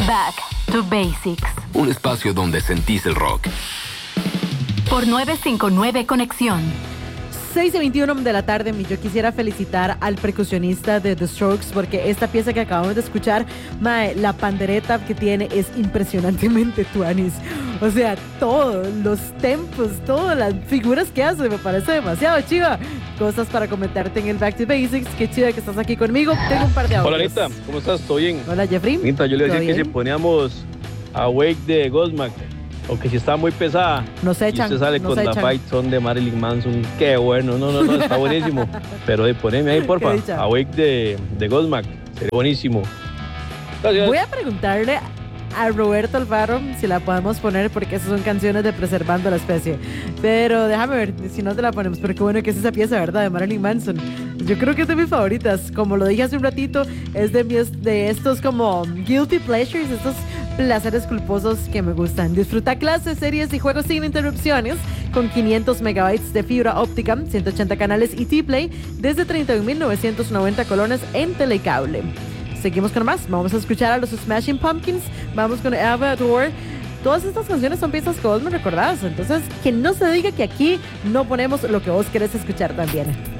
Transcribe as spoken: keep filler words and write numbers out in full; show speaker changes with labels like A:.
A: Back to Basics.
B: Un espacio donde sentís el rock.
A: Por nueve cinco nueve Conexión.
C: seis y veintiuno de la tarde, yo quisiera felicitar al percusionista de The Strokes porque esta pieza que acabamos de escuchar, mae, la pandereta que tiene es impresionantemente tuanis. O sea, todos los tempos, todas las figuras que hace, me parece demasiado chiva. Cosas para comentarte en el Back to Basics. Qué chiva que estás aquí conmigo. Tengo un par de audios.
D: Hola Anita, ¿cómo estás? ¿Todo bien?
C: Hola Jeffrey.
D: Anita, yo le
C: ¿Todo
D: decía que
C: bien?
D: si poníamos Awake de Godsmack, o que si está muy pesada,
C: Nos echan,
D: y usted sale
C: nos
D: con la
C: echan.
D: Fight Song de Marilyn Manson, qué bueno, no, no, no, está buenísimo. Pero de poneme ahí, porfa,
C: Qué dicha.
D: Awake de, de Godsmack, sería buenísimo. Gracias.
C: Voy a preguntarle a Roberto Alvaro si la podemos poner porque esas son canciones de Preservando la Especie. Pero déjame ver si no te la ponemos. Pero qué bueno que es esa pieza, ¿verdad? De Marilyn Manson. Yo creo que es de mis favoritas. Como lo dije hace un ratito, es de, mis, de estos como guilty pleasures, estos placeres culposos que me gustan. Disfruta clases, series y juegos sin interrupciones con quinientos megabytes de fibra óptica, ciento ochenta canales y T-Play desde treinta y un mil novecientos noventa colones en Telecable. Seguimos con más. Vamos a escuchar a los Smashing Pumpkins. Vamos con Ava Adore. Todas estas canciones son piezas que vos me recordás. Entonces, que no se diga que aquí no ponemos lo que vos querés escuchar también.